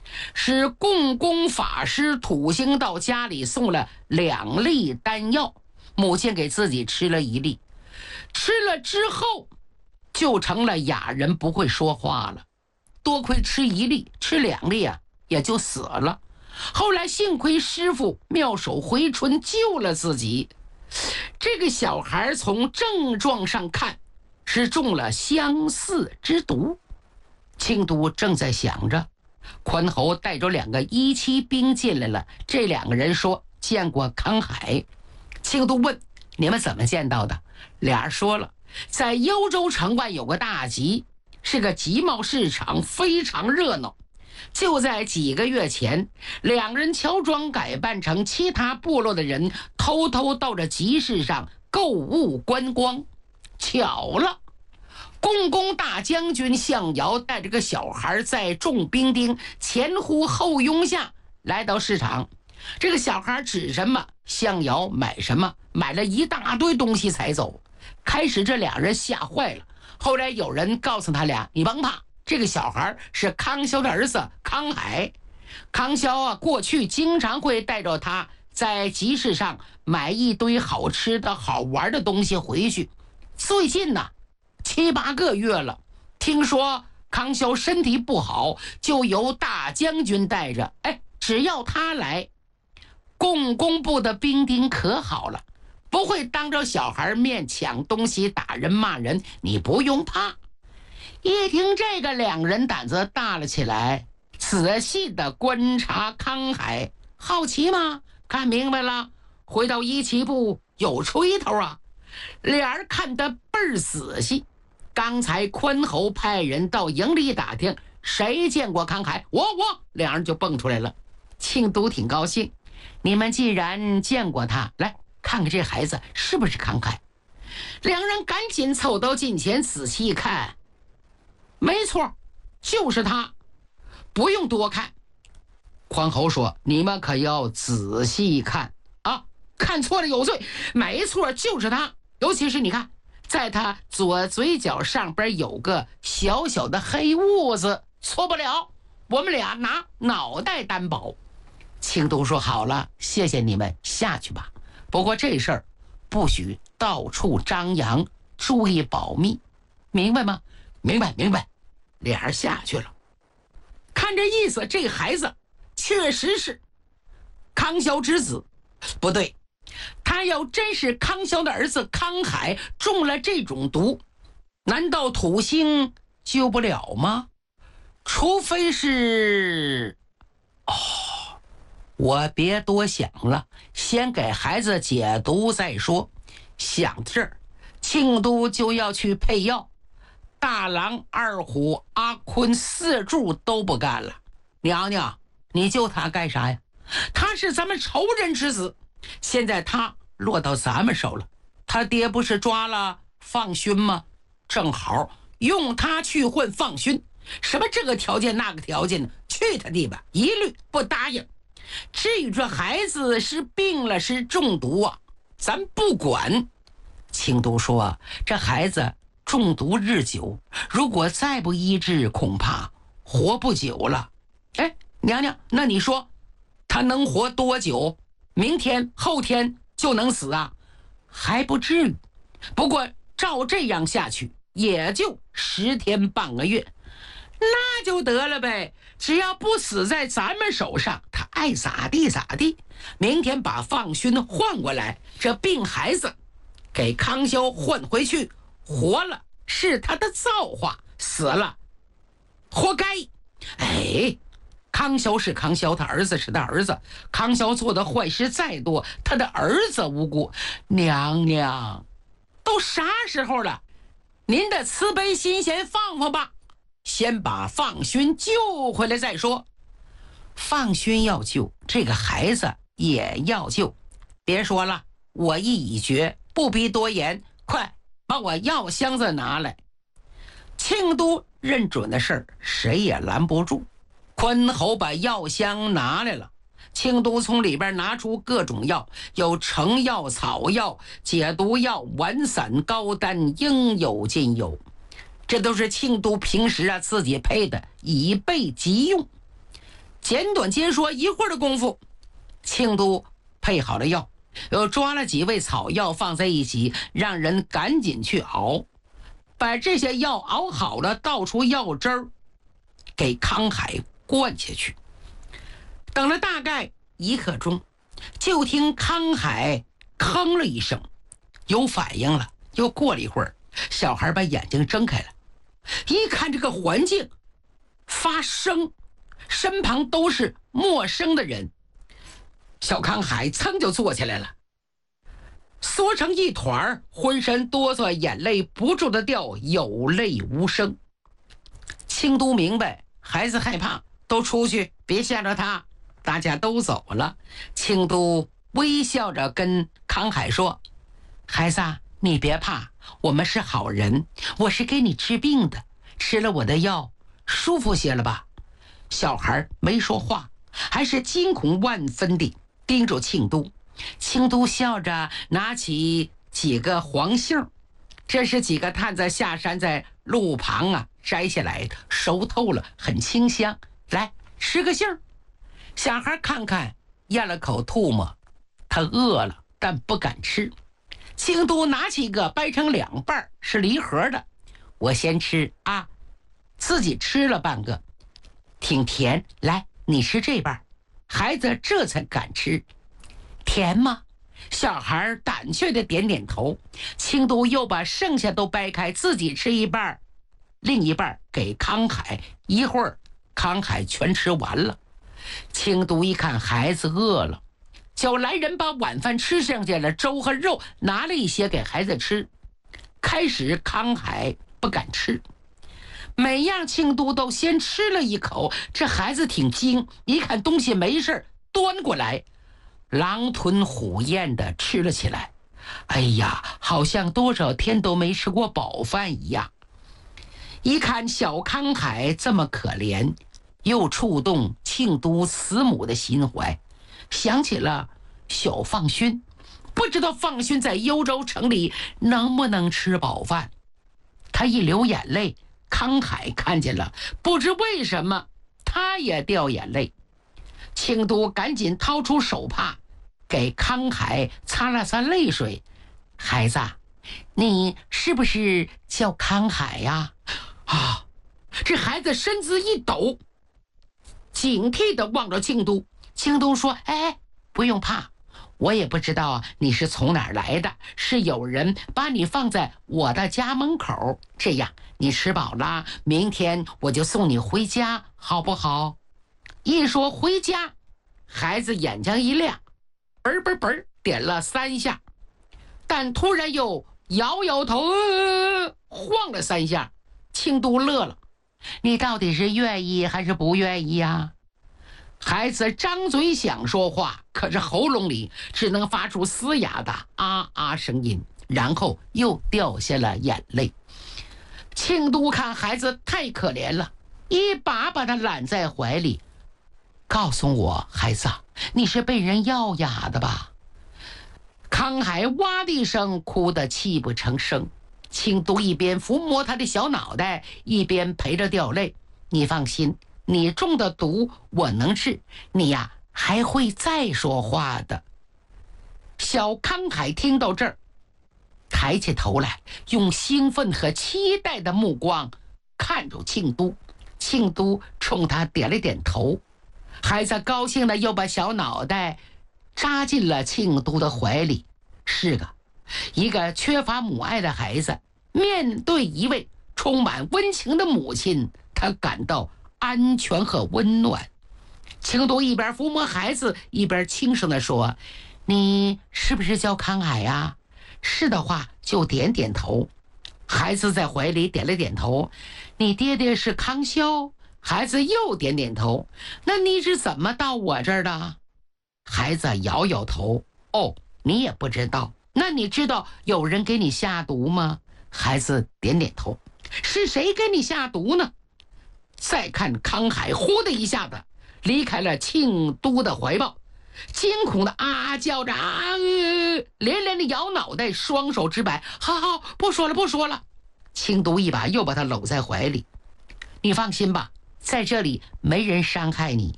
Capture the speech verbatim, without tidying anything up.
是共工法师土星到家里送了两粒丹药，母亲给自己吃了一粒，吃了之后就成了哑人，不会说话了。多亏吃一粒，吃两粒啊也就死了。后来幸亏师傅妙手回春救了自己。这个小孩从症状上看是中了相似之毒。庆都正在想着，宽侯带着两个一期兵进来了。这两个人说见过康海。庆都问你们怎么见到的？俩人说了，在幽州城外有个大集，是个集贸市场，非常热闹。就在几个月前，两人乔装改扮成其他部落的人，偷偷到这集市上购物观光。巧了，共工大将军向尧带着个小孩，在众兵丁前呼后拥下来到市场。这个小孩指什么，向尧买什么，买了一大堆东西才走。开始这两人吓坏了，后来有人告诉他俩，你甭怕，这个小孩是康萧的儿子康海。康萧啊，过去经常会带着他在集市上买一堆好吃的好玩的东西回去。最近呢，七八个月了，听说康萧身体不好，就由大将军带着，哎，只要他来，共工部的兵丁可好了，不会当着小孩面抢东西打人骂人，你不用怕。一听这个，两人胆子大了起来，仔细的观察康海。好奇吗？看明白了，回到一旗部有吹头啊。俩人看得倍儿仔细。刚才宽侯派人到营里打听谁见过康海，我我两人就蹦出来了。庆都挺高兴，你们既然见过他，来看看这孩子是不是康海。两人赶紧凑到近前仔细一看，没错，就是他，不用多看。宽侯说，你们可要仔细看啊，看错了有罪。没错，就是他。尤其是你看，在他左嘴角上边有个小小的黑痦子，错不了，我们俩拿脑袋担保。庆都说，好了，谢谢你们，下去吧。不过这事儿不许到处张扬，注意保密，明白吗？明白明白。俩人下去了。看这意思，这孩子确实是康萧之子。不对，他要真是康萧的儿子康海中了这种毒，难道土星救不了吗？除非是……哦，我别多想了，先给孩子解毒再说。想到这儿，庆都就要去配药。大郎、二虎、阿坤、四柱都不干了。娘娘，你救他干啥呀？他是咱们仇人之子，现在他落到咱们手了，他爹不是抓了放勋吗？正好用他去混放勋。什么这个条件那个条件呢？去他地吧，一律不答应。至于这孩子是病了是中毒啊，咱不管。庆都说，这孩子中毒日久，如果再不医治，恐怕活不久了。哎，娘娘，那你说他能活多久？明天后天就能死啊？还不至于，不过照这样下去也就十天半个月，那就得了呗。只要不死在咱们手上，他爱咋地咋地。明天把放勋换过来，这病孩子给康萧换回去，活了是他的造化，死了活该。哎，康萧是康萧，他儿子是他儿子，康萧做的坏事再多，他的儿子无辜。娘娘，都啥时候了，您的慈悲心先放放吧，先把放勋救回来再说。放勋要救，这个孩子也要救。别说了，我意已决，不必多言，快把我药箱子拿来。庆都认准的事儿，谁也拦不住。宽侯把药箱拿来了，庆都从里边拿出各种药，有成药、草药、解毒药、丸散、膏丹，应有尽有。这都是庆都平时啊自己配的，以备急用。 简短截说，一会儿的功夫，庆都配好了药，又抓了几味草药放在一起，让人赶紧去熬，把这些药熬好了，倒出药汁儿，给康海灌下去。等了大概一刻钟，就听康海吭了一声，有反应了。又过了一会儿，小孩把眼睛睁开了，一看这个环境发生，身旁都是陌生的人，小康海噌就坐起来了，缩成一团，浑身哆嗦，眼泪不住的掉，有泪无声。庆都明白孩子害怕，都出去，别吓着他。大家都走了，庆都微笑着跟康海说：孩子，你别怕，我们是好人，我是给你治病的，吃了我的药舒服些了吧？小孩没说话，还是惊恐万分地盯着庆都。庆都笑着拿起几个黄杏，这是几个探子下山在路旁啊摘下来的，熟透了，很清香，来吃个杏。小孩看看，咽了口唾沫，他饿了但不敢吃。庆都拿起一个掰成两半，是梨核的，我先吃啊，自己吃了半个，挺甜，来你吃这半。孩子这才敢吃。甜吗？小孩胆怯的点点头。庆都又把剩下都掰开，自己吃一半，另一半给康海。一会儿康海全吃完了。庆都一看孩子饿了，叫来人把晚饭吃剩下了粥和肉拿了一些给孩子吃。开始康海不敢吃，每样庆都都先吃了一口。这孩子挺精，一看东西没事，端过来狼吞虎咽的吃了起来。哎呀，好像多少天都没吃过饱饭一样。一看小康海这么可怜，又触动庆都慈母的心怀，想起了小放勋，不知道放勋在幽州城里能不能吃饱饭。他一流眼泪，康海看见了，不知为什么他也掉眼泪。庆都赶紧掏出手帕给康海擦了擦泪水。孩子，你是不是叫康海呀？啊！这孩子身子一抖，警惕地望着庆都。庆都说：哎，不用怕，我也不知道你是从哪儿来的，是有人把你放在我的家门口，这样你吃饱了，明天我就送你回家，好不好？一说回家，孩子眼睛一亮，嘣嘣嘣点了三下，但突然又摇摇头，呃、晃了三下。庆都乐了，你到底是愿意还是不愿意呀？孩子张嘴想说话，可是喉咙里只能发出嘶哑的啊啊声音，然后又掉下了眼泪。庆都看孩子太可怜了，一把把他揽在怀里，告诉我，孩子，你是被人药哑的吧？康海哇的一声哭得泣不成声。庆都一边抚摸他的小脑袋，一边陪着掉泪。你放心，你中的毒我能治，你呀还会再说话的。小康海听到这儿，抬起头来，用兴奋和期待的目光看着庆都。庆都冲他点了点头。孩子高兴的又把小脑袋扎进了庆都的怀里。是个一个缺乏母爱的孩子，面对一位充满温情的母亲，他感到安全和温暖。庆都一边抚摸孩子，一边轻声地说：你是不是叫康海呀？是的话就点点头。孩子在怀里点了点头。你爹爹是康萧？孩子又点点头。那你是怎么到我这儿的？孩子摇摇头。哦，你也不知道。那你知道有人给你下毒吗？孩子点点头。是谁给你下毒呢？再看康海呼的一下子离开了庆都的怀抱，惊恐的啊叫着啊、呃，连连的摇脑袋，双手直摆。好好，不说了不说了。庆都一把又把他搂在怀里。你放心吧，在这里没人伤害你，